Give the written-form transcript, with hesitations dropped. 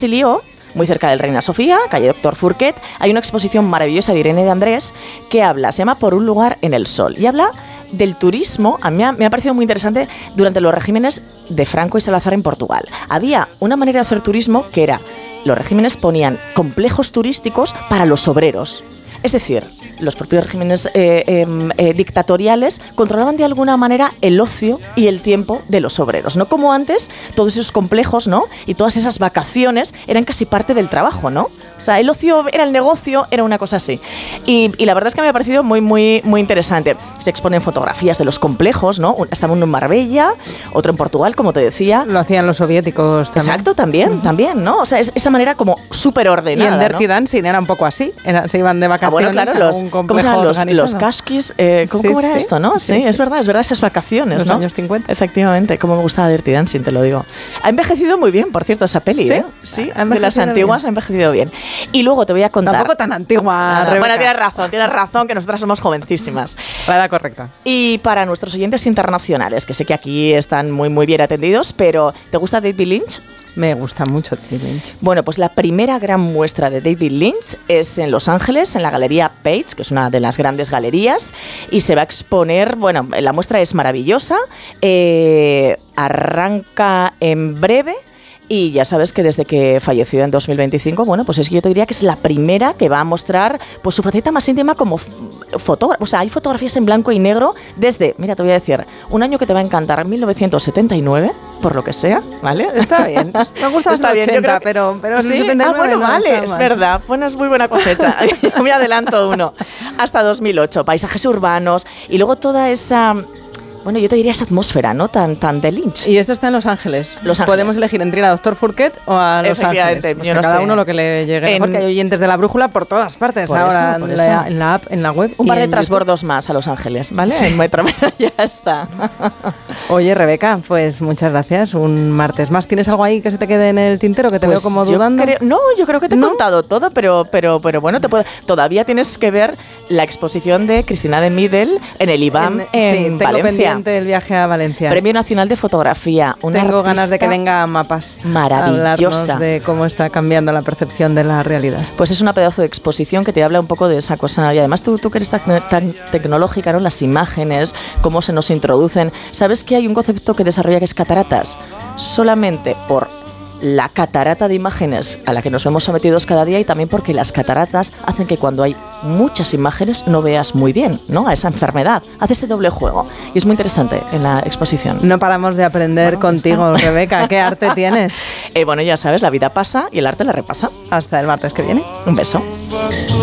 Lío, muy cerca del Reina Sofía, calle Doctor Fourquet, hay una exposición maravillosa de Irene de Andrés que habla, se llama Por un lugar en el sol, y habla del turismo. A mí me ha parecido muy interesante durante los regímenes de Franco y Salazar en Portugal. Había una manera de hacer turismo que era, los regímenes ponían complejos turísticos para los obreros. Es decir, los propios regímenes dictatoriales controlaban de alguna manera el ocio y el tiempo de los obreros. No como antes, todos esos complejos, ¿no? Y todas esas vacaciones eran casi parte del trabajo, ¿no? O sea, el ocio era el negocio, era una cosa así. Y la verdad es que me ha parecido muy, muy, muy interesante. Se exponen fotografías de los complejos, ¿no? Estaba uno en Marbella, otro en Portugal, como te decía. Lo hacían los soviéticos también. Exacto, también, ¿no? O sea, esa manera como súper ordenada. Y en Dirty Dancing era un poco así. Se iban de vacaciones. Bueno, claro, ¿cómo se llaman? Los casquis, ¿cómo era esto, no? Sí, es verdad, esas vacaciones, ¿no? Los años 50. Efectivamente, cómo me gustaba Dirty Dancing, te lo digo. Ha envejecido muy bien, por cierto, esa peli, ¿sí? ¿eh? Sí, de las antiguas bien. Ha envejecido bien. Y luego te voy a contar... Tampoco tan antigua, Rebeca. Bueno, tienes razón, que nosotras somos jovencísimas. La edad correcta. Y para nuestros oyentes internacionales, que sé que aquí están muy, muy bien atendidos, pero ¿te gusta David Lynch? Me gusta mucho David Lynch. Bueno, pues la primera gran muestra de David Lynch es en Los Ángeles, en la Galería Page, que es una de las grandes galerías, y se va a exponer, bueno, la muestra es maravillosa, arranca en breve. Y ya sabes que desde que falleció en 2025, bueno, pues es que yo te diría que es la primera que va a mostrar pues su faceta más íntima como fotógrafo. O sea, hay fotografías en blanco y negro desde, mira, te voy a decir, un año que te va a encantar, 1979, por lo que sea, ¿vale? Está bien, me gusta más el 80, pero el ¿sí? 79 bueno, no vale, es verdad, bueno, es muy buena cosecha. Yo me adelanto uno. Hasta 2008, paisajes urbanos y luego toda esa... Bueno, yo te diría esa atmósfera, ¿no? Tan de Lynch. Y esto está en Los Ángeles. Podemos elegir entre ir a Doctor Fourquet o a Los Ángeles. O sea, cada uno lo que le llegue. Porque hay oyentes de La Brújula por todas partes. Por ahora eso, en la app, en la web. Un par de transbordos más a Los Ángeles, ¿vale? Sí. En Metro, ya está. Oye, Rebeca, pues muchas gracias. Un martes más. ¿Tienes algo ahí que se te quede en el tintero que te veo como dudando? Yo creo que te he contado todo, pero bueno, todavía tienes que ver la exposición de Cristina de Middel en el IBAM en Valencia. El viaje a Valencia. Premio Nacional de Fotografía. Tengo ganas de que venga a Mapas. Maravillosa. A de cómo está cambiando la percepción de la realidad. Pues es una pedazo de exposición que te habla un poco de esa cosa. Y además tú que eres tan tecnológica, ¿no? Las imágenes, cómo se nos introducen. ¿Sabes que hay un concepto que desarrolla que es cataratas? Solamente por la catarata de imágenes a la que nos vemos sometidos cada día y también porque las cataratas hacen que cuando hay muchas imágenes no veas muy bien, ¿no? A esa enfermedad. Hace ese doble juego y es muy interesante en la exposición. No paramos de aprender contigo, Rebeca. ¿Qué arte tienes? Bueno, ya sabes, la vida pasa y el arte la repasa. Hasta el martes que viene. Un beso.